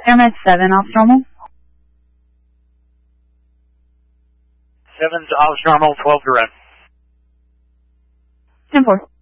Airmed 7, off normal. 7's off normal, 12 direct. 10-4.